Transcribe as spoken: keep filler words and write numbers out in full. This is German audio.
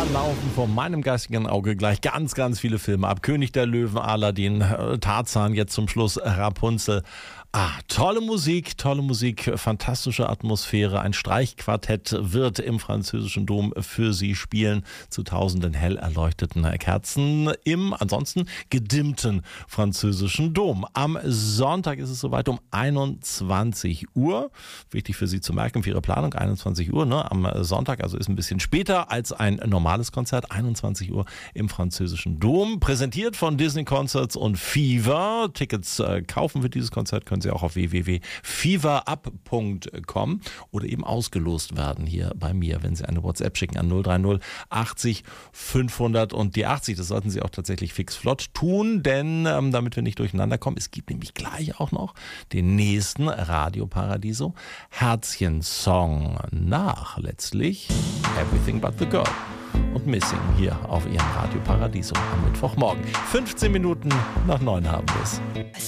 laufen vor meinem geistigen Auge gleich ganz, ganz viele Filme ab. König der Löwen, Aladdin, Tarzan, jetzt zum Schluss Rapunzel. Ah, tolle Musik, tolle Musik, fantastische Atmosphäre. Ein Streichquartett wird im französischen Dom für Sie spielen zu tausenden hell erleuchteten Kerzen im ansonsten gedimmten französischen Dom. Am Sonntag ist es soweit um einundzwanzig Uhr. Wichtig für Sie zu merken, für Ihre Planung, einundzwanzig Uhr, ne, am Sonntag, also ist ein bisschen später als ein normales Konzert, einundzwanzig Uhr im französischen Dom. Präsentiert von Disney Concerts und Fever. Tickets äh, kaufen für dieses Konzert können Sie auch auf w w w punkt fever up punkt com oder eben ausgelost werden hier bei mir, wenn Sie eine WhatsApp schicken an null drei null achtzig fünfhundert und die achtzig. Das sollten Sie auch tatsächlich fix flott tun, denn ähm, damit wir nicht durcheinander kommen, es gibt nämlich gleich auch noch den nächsten Radio Paradiso Herzchen-Song nach letztlich Everything But the Girl und Missing hier auf Ihrem Radio Paradiso am Mittwochmorgen. fünfzehn Minuten nach neun haben wir es.